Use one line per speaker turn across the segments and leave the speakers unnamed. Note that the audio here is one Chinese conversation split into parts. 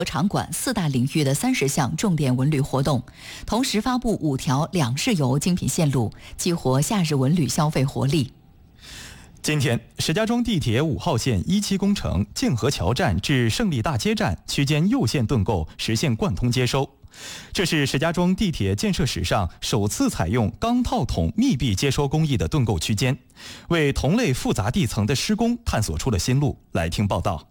场馆4大领域的30项重点文旅活动，同时发布5条2日游精品线路，激活夏日文旅消费活力。
今天，石家庄地铁5号线1期工程泾河桥站至胜利大街站区间右线盾构实现贯通接收，这是石家庄地铁建设史上首次采用钢套筒密闭接收工艺的盾构区间，为同类复杂地层的施工探索出了新路。来听报道。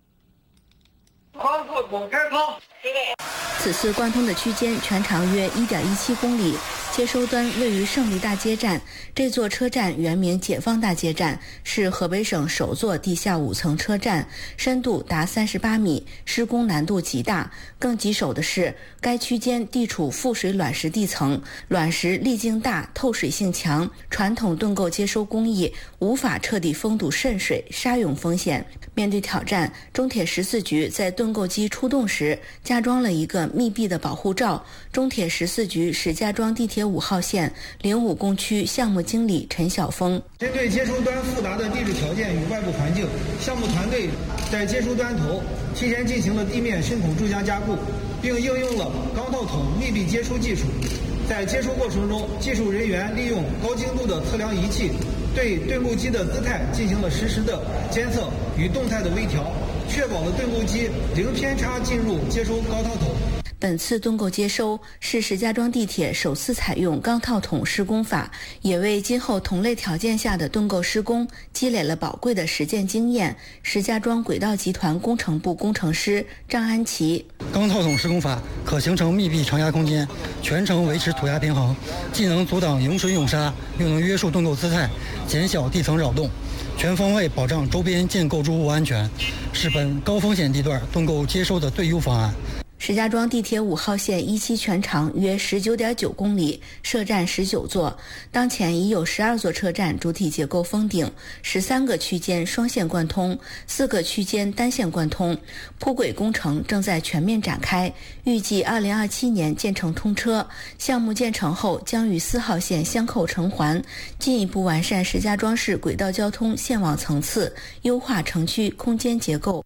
钢套筒开通。
此次贯通的区间全长约1.17公里，接收端位于胜利大街站。这座车站原名解放大街站，是河北省首座地下5层车站，深度达38米，施工难度极大。更棘手的是，该区间地处覆水卵石地层，卵石粒径大，透水性强，传统盾构接收工艺无法彻底封堵渗水、沙涌风险。面对挑战，中铁14局在盾构机出动时加装了一个密闭的保护罩。中铁14局石家庄地铁5号线05工区项目经理陈晓峰：
针对接收端复杂的地质条件与外部环境，项目团队在接收端头提前进行了地面深孔注浆加固，并应用了钢套筒密闭接收技术。在接收过程中，技术人员利用高精度的测量仪器对盾构机的姿态进行了实时的监测与动态的微调，确保了盾构机零偏差进入接收钢套筒。
本次盾构接收是石家庄地铁首次采用钢套筒施工法，也为今后同类条件下的盾构施工积累了宝贵的实践经验。石家庄轨道集团工程部工程师张安琪：
钢套筒施工法可形成密闭承压空间，全程维持土压平衡，既能阻挡涌水涌沙，又能约束盾构姿态，减小地层扰动，全方位保障周边建构筑物安全，是本高风险地段盾构接收的最优方案。
石家庄地铁5号线1期全长约19.9公里，设站19座，当前已有12座车站主体结构封顶，13个区间双线贯通，4个区间单线贯通，铺轨工程正在全面展开，预计2027年建成通车。项目建成后将与4号线相扣成环，进一步完善石家庄市轨道交通线网层次，优化城区空间结构。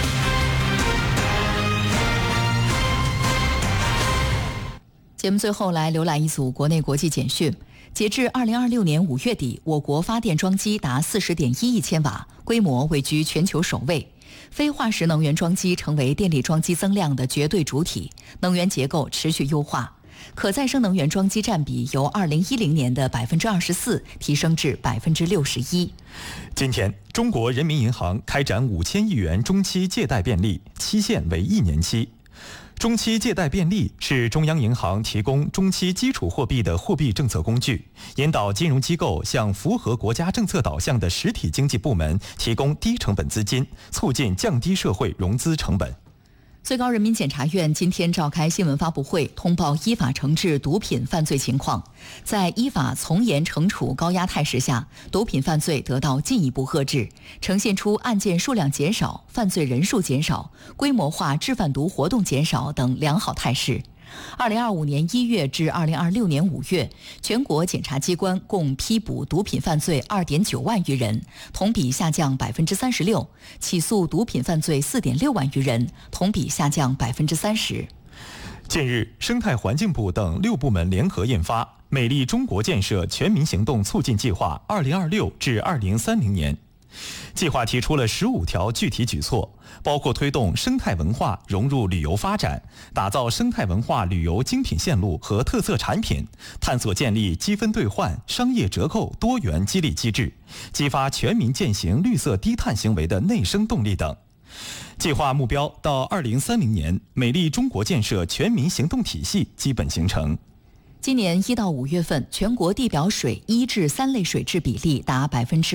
节目最后来浏览一组国内国际简讯。截至2026年5月底，我国发电装机达40.1亿千瓦，规模位居全球首位。非化石能源装机成为电力装机增量的绝对主体，能源结构持续优化，可再生能源装机占比由2010年的24%提升至61%。
今天，中国人民银行开展5000亿元中期借贷便利，期限为1年期。中期借贷便利是中央银行提供中期基础货币的货币政策工具，引导金融机构向符合国家政策导向的实体经济部门提供低成本资金，促进降低社会融资成本。
最高人民检察院今天召开新闻发布会，通报依法惩治毒品犯罪情况。在依法从严惩处高压态势下，毒品犯罪得到进一步遏制，呈现出案件数量减少、犯罪人数减少、规模化制贩毒活动减少等良好态势。2025年1月至2026年5月，全国检察机关共批捕毒品犯罪2.9万余人，同比下降36%；起诉毒品犯罪4.6万余人，同比下降30%。
近日，生态环境部等6部门联合印发《美丽中国建设全民行动促进计划（2026至2030年）》。计划提出了15条具体举措，包括推动生态文化融入旅游发展，打造生态文化旅游精品线路和特色产品，探索建立积分兑换、商业折扣多元激励机制，激发全民践行绿色低碳行为的内生动力等。计划目标到2030年，美丽中国建设全民行动体系基本形成。
今年1到5月份，全国地表水1至3类水质比例达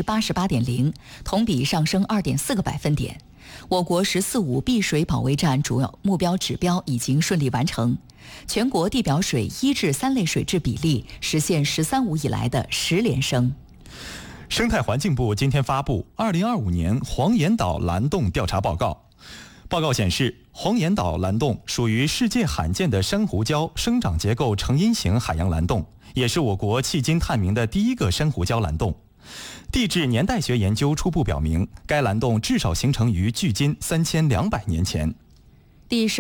88.0%，同比上升2.4个百分点。我国“14·5”碧水保卫战主要目标指标已经顺利完成，全国地表水1至3类水质比例实现“13·5”以来的10连升。
生态环境部今天发布2025年黄岩岛蓝洞调查报告。报告显示，黄岩岛蓝洞属于世界罕见的珊瑚礁生长结构成因型海洋蓝洞，也是我国迄今探明的第一个珊瑚礁蓝洞。地质年代学研究初步表明，该蓝洞至少形成于距今3200年前。
第12